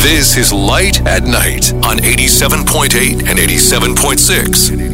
This is Light at Night on 87.8 and 87.6